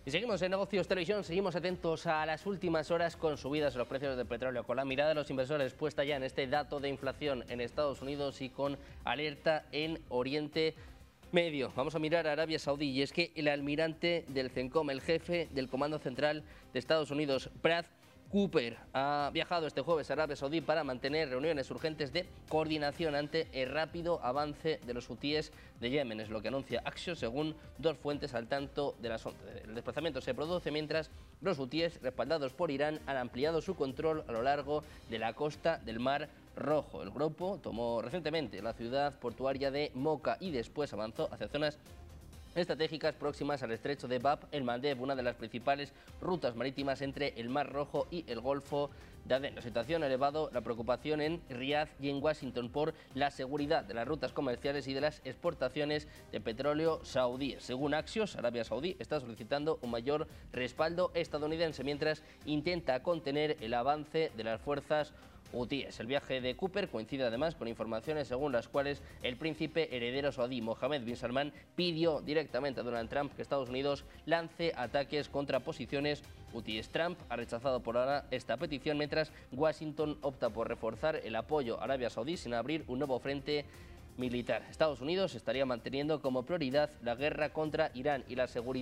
Y seguimos en Negocios Televisión, seguimos atentos a las últimas horas con subidas en los precios del petróleo, con la mirada de los inversores puesta ya en este dato de inflación en Estados Unidos y con alerta en Oriente Medio. Vamos a mirar a Arabia Saudí y es que el almirante del CENTCOM, el jefe del Comando Central de Estados Unidos, Brad Cooper, ha viajado este jueves a Arabia Saudí para mantener reuniones urgentes de coordinación ante el rápido avance de los hutíes de Yemen. Es lo que anuncia Axios, según dos fuentes al tanto del asunto. El desplazamiento se produce mientras los hutíes, respaldados por Irán, han ampliado su control a lo largo de la costa del Mar Rojo. El grupo tomó recientemente la ciudad portuaria de Mocha y después avanzó hacia zonas estratégicas próximas al estrecho de Bab el-Mandeb, una de las principales rutas marítimas entre el Mar Rojo y el Golfo de Adén. La situación ha elevado la preocupación en Riad y en Washington por la seguridad de las rutas comerciales y de las exportaciones de petróleo saudíes. Según Axios, Arabia Saudí está solicitando un mayor respaldo estadounidense mientras intenta contener el avance de las fuerzas hutíes. El viaje de Cooper coincide además con informaciones según las cuales el príncipe heredero saudí Mohammed bin Salman pidió directamente a Donald Trump que Estados Unidos lance ataques contra posiciones hutíes. Trump ha rechazado por ahora esta petición, mientras Washington opta por reforzar el apoyo a Arabia Saudí sin abrir un nuevo frente militar. Estados Unidos estaría manteniendo como prioridad la guerra contra Irán y la seguridad